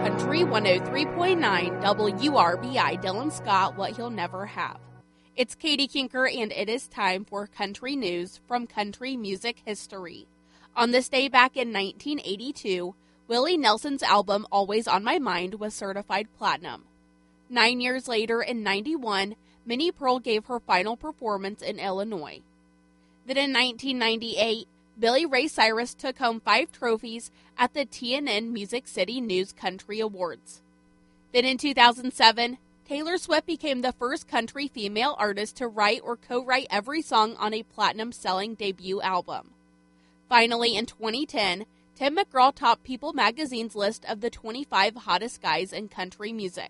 Country 103.9 WRBI Dillon Scott, what he'll never have. It's Katie Kinker, and it is time for country news from country music history. On this day back in 1982, Willie Nelson's album Always on My Mind was certified platinum. 9 years later, in 91, Minnie Pearl gave her final performance in Illinois. Then in 1998, Billy Ray Cyrus took home 5 trophies at the TNN Music City News Country Awards. Then in 2007, Taylor Swift became the first country female artist to write or co-write every song on a platinum-selling debut album. Finally, in 2010, Tim McGraw topped People magazine's list of the 25 hottest guys in country music.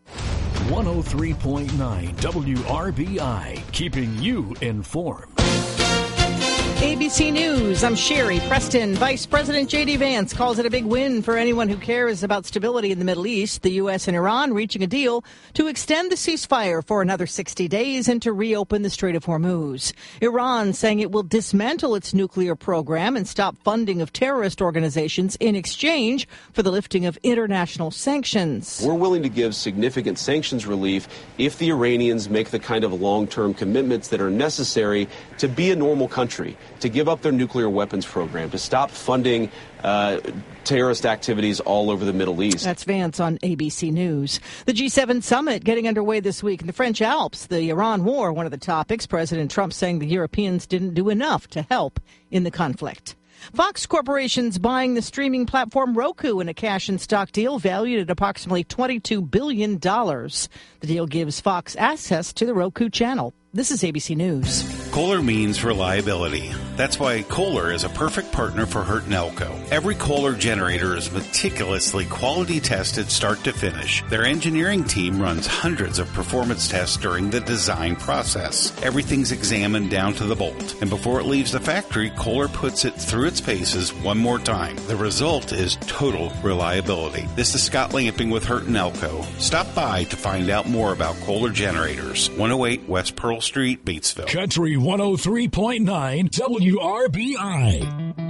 103.9 WRBI, keeping you informed. ABC News, I'm Sherry Preston. Vice President J.D. Vance calls it a big win for anyone who cares about stability in the Middle East. The U.S. and Iran reaching a deal to extend the ceasefire for another 60 days and to reopen the Strait of Hormuz. Iran saying it will dismantle its nuclear program and stop funding of terrorist organizations in exchange for the lifting of international sanctions. We're willing to give significant sanctions relief if the Iranians make the kind of long-term commitments that are necessary to be a normal country, to give up their nuclear weapons program, to stop funding terrorist activities all over the Middle East. That's Vance on ABC News. The G7 summit getting underway this week in the French Alps. The Iran war, one of the topics. President Trump saying the Europeans didn't do enough to help in the conflict. Fox Corporation's buying the streaming platform Roku in a cash and stock deal valued at approximately $22 billion. The deal gives Fox access to the Roku channel. This is ABC News. Kohler means reliability. That's why Kohler is a perfect partner for Hurt and Elko. Every Kohler generator is meticulously quality tested start to finish. Their engineering team runs hundreds of performance tests during the design process. Everything's examined down to the bolt. And before it leaves the factory, Kohler puts it through its paces one more time. The result is total reliability. This is Scott Lamping with Hurt and Elko. Stop by to find out more about Kohler generators. 108 West Pearl Street, Batesville. Country 103.9 WRBI.